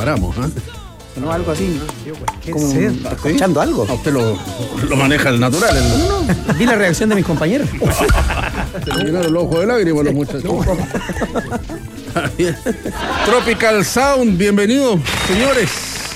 paramos, ¿eh? No, algo así. ¿Qué Como, es eso? ¿está escuchando algo? A usted lo maneja el natural. No. Vi la reacción de mis compañeros. Se le llenaron los ojos de lágrimas los muchachos. Bien. Tropical Sound, bienvenidos, señores.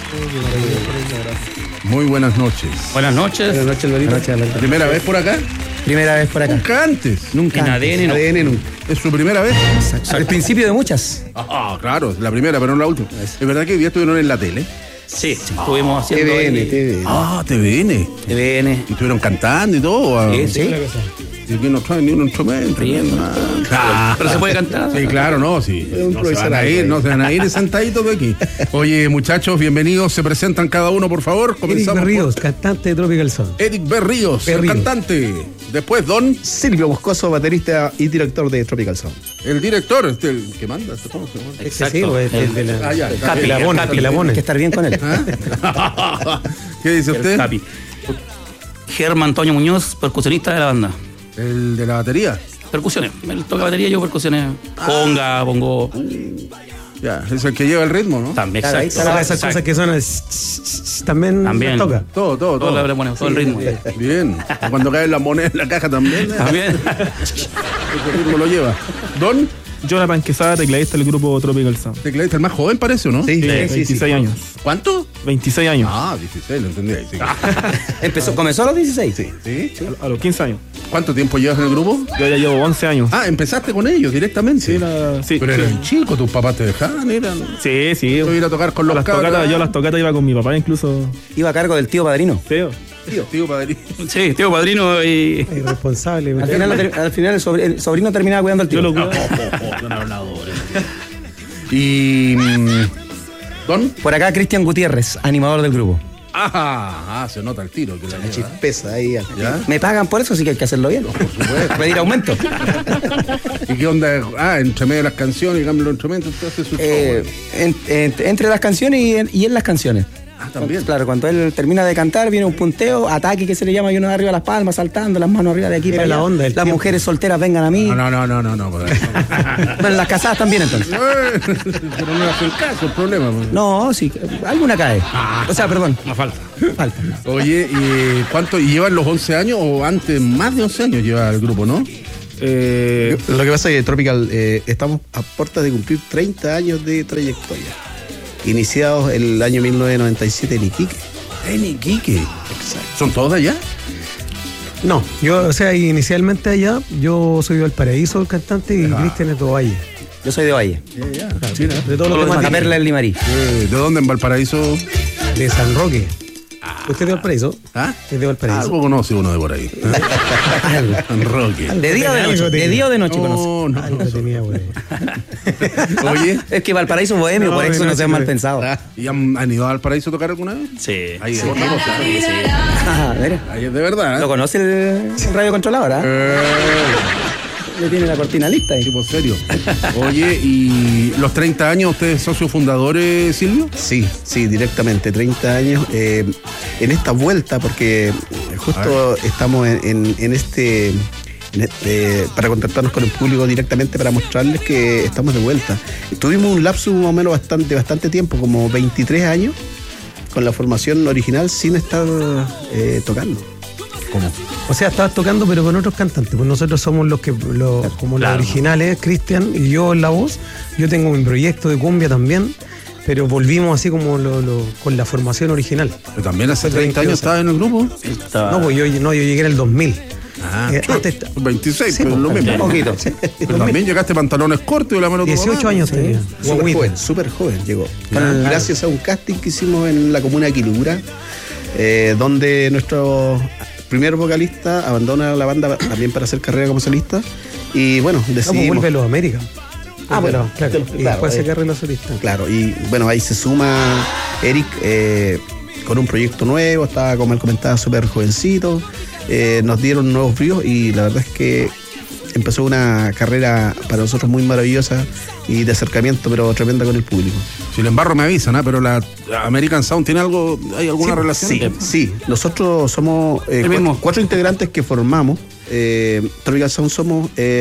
Muy buenas noches. Buenas noches. Buenas noches, Lorito. ¿Primera vez por acá? Primera vez por acá. Nunca antes. Nunca. En antes. ADN no. ADN nunca. ¿Es su primera vez? Al principio de muchas. Ah, claro, la primera, pero no la última. ¿Es verdad que hoy día estuvieron en la tele? Sí, estuvimos haciendo TVN. Ah, TVN. TVN. ¿Y estuvieron cantando y todo? Sí. Y que no traen ni un instrumento. Riendo. Ah. Pero se puede cantar. Sí, claro, no, sí. No se van a ir, no se van a ir sentaditos de aquí. Oye, muchachos, bienvenidos. Se presentan cada uno, por favor. Eric Comenzamos Berríos, cantante de Tropical Sound. Eric Berríos, el cantante. Después Don, Silvio Moscoso, baterista y director de Tropical Sound. el director, el que manda. ¿Cómo se llama? Exacto. Sí, pues, el de la... Ah, ya. Capi, que la el pone, Capi. que la pone. Hay que estar bien con él. ¿Ah? ¿Qué dice El usted? Capi. Germán Antonio Muñoz, percusionista de la banda. El de la batería. Percusiones. Él toca batería, yo percusiones. Conga, pongo. Ya, es el que lleva el ritmo, ¿no? También, Claro, ahí exacto. Todas esas cosas que son también También. las toca. Todo. Le ponemos todo el ritmo. Bien. Cuando cae la moneda en la caja también. También. Ese ritmo lo lleva. Don, Jonathan Quesada, tecladista del grupo Tropical Sound. tecladista, el más joven parece, ¿o no? Sí, 26 años. ¿Cuánto? 26 años. Ah, 16, lo entendí ahí. Sí. Comenzó a los 16. ¿Sí? A los 15 años. ¿Cuánto tiempo llevas en el grupo? Yo ya llevo 11 años. Ah, empezaste con ellos directamente. Sí, Pero eran chicos, tus papás te dejaban, sí. Yo ir a tocar con los Las cabros. tocatas, yo a las tocatas iba con mi papá incluso. Iba a cargo del tío padrino. Feo. Tío padrino. Sí, tío padrino y. Irresponsable. Al final el sobrino terminaba cuidando al tío. Yo lo cuidaba. Y. Don. Por acá Cristian Gutiérrez, animador del grupo. Se nota el tiro. Que la lleva. Chispeza ahí. ¿Ya? Me pagan por eso, así que hay que hacerlo bien. Pedir aumento. ¿Y qué onda? Entre medio de las canciones y cambio los instrumentos, usted hace su show. Entre las canciones y en las canciones. También. Claro, cuando él termina de cantar, viene un punteo, ataque que se le llama, y uno de arriba las palmas, saltando, las manos arriba de aquí para la allá. onda, el Las tiempo. mujeres solteras vengan a mí. No. Bueno, las casadas también entonces. Pero no le hace el caso, el problema. Pues. No, sí, alguna cae. O sea, perdón. No falta. Falta. Oye, ¿y cuánto? ¿Y llevan los 11 años o antes? Más de 11 años lleva el grupo, ¿no? Lo que pasa es que Tropical estamos a puertas de cumplir 30 años de trayectoria. Iniciados el año 1997 en Iquique. En Iquique. Exacto. ¿Son todos de allá? No, yo, o sea, inicialmente allá, yo soy de Valparaíso, el cantante, y Cristian es de Ovalle. Yo soy de Valle. De todo lo que Para verla en Limarí. ¿De dónde en Valparaíso? de San Roque. ¿Usted es de Valparaíso? ¿Ah? Es de Valparaíso. Algo conoce uno de por ahí. San Roque. ¿De día o de noche? ¿De día o de noche conoce? No. Algo tenía, güey. Oye. Es que Valparaíso es bohemio, No, por eso de no noche, sean mal güey. pensados. ¿Y han ido a Valparaíso a tocar alguna vez? Sí. Ahí es otra cosa. Ah, mira. Ahí es de verdad. ¿Lo conoce el radio controlador? Le tiene la cortina lista ahí. Tipo serio. Oye, ¿y los 30 años ustedes socios fundadores, Silvio? Sí, directamente, 30 años. En esta vuelta, porque justo estamos en este... para contactarnos con el público directamente para mostrarles que estamos de vuelta. Tuvimos un lapso más o menos bastante tiempo, como 23 años, con la formación original sin estar tocando. ¿Cómo? O sea, estabas tocando, pero con otros cantantes. Pues nosotros somos como los originales, Cristian y yo en la voz. Yo tengo mi proyecto de cumbia también, pero volvimos así como con la formación original. Pero también hace 30 años estabas en el grupo. No, pues yo llegué en el 2000. Antes, 26, sí, pero lo mismo. Un poquito. Pero también llegaste pantalones cortos y la mano 18 años tenía. Súper joven llegó. Gracias a un casting que hicimos en la comuna de Quilura, donde nuestro primer vocalista abandona la banda también para hacer carrera como solista. Y bueno, pues decidimos. vuelve a los Américas. Bueno, claro. Y claro, después se carrera solista. Claro, y bueno, ahí se suma Eric con un proyecto nuevo, estaba, como él comentaba, súper jovencito. Nos dieron nuevos bríos y la verdad es que empezó una carrera para nosotros muy maravillosa y de acercamiento, pero tremenda con el público. Si le embarro me avisan, ¿eh? Pero la American Sound tiene algo, ¿hay alguna relación? Sí, nosotros somos cuatro integrantes que formamos. Tropical Sound somos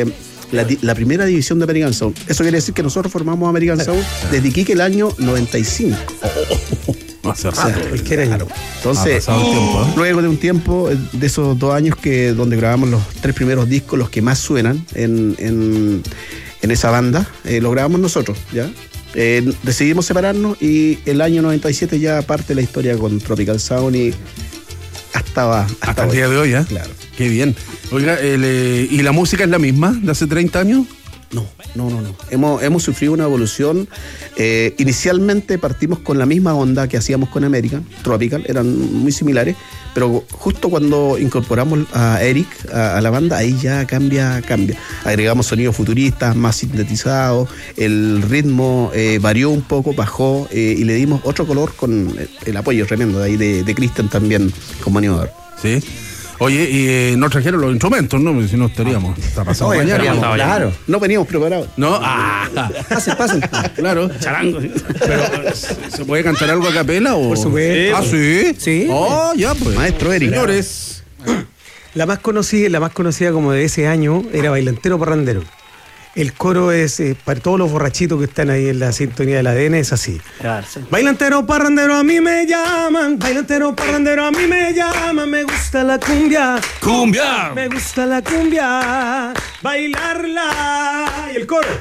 la primera división de American Sound. Eso quiere decir que nosotros formamos American Sound desde Iquique el año 95. Hace rato. Cualquier año. Entonces, Ha pasado el tiempo, ¿eh? luego de un tiempo, de esos 2 años donde grabamos los 3 primeros discos, los que más suenan en esa banda, lo grabamos nosotros, ¿ya? Decidimos separarnos y el año 97 ya parte la historia con Tropical Sound y hasta Hasta el día de hoy, ¿eh? Claro. Qué bien. Oiga, ¿y la música es la misma de hace 30 años? No. Hemos sufrido una evolución. Inicialmente partimos con la misma onda que hacíamos con American, Tropical, eran muy similares, pero justo cuando incorporamos a Eric a la banda, ahí ya cambia. Agregamos sonidos futuristas, más sintetizados, el ritmo varió un poco, bajó y le dimos otro color con el apoyo tremendo de ahí de Cristian también como animador. Sí. Oye, y no trajeron los instrumentos, ¿no? Porque si no estaríamos. Está pasado Oye, mañana. estaríamos, claro. No veníamos preparados. No, Pasen. claro. Charango. Pero, ¿se puede cantar algo a capela o...? Por supuesto. Ah, ¿sí? Sí. Oh, ya, pues. Maestro Eric. Señores. La más conocida como de ese año era Bailantero Parrandero. El coro es, para todos los borrachitos que están ahí en la sintonía del ADN, es así. Claro, sí. Bailantero parrandero a mí me llaman, bailantero parrandero a mí me llaman, me gusta la cumbia, ¡Cumbia! me gusta la cumbia, bailarla. Y el coro.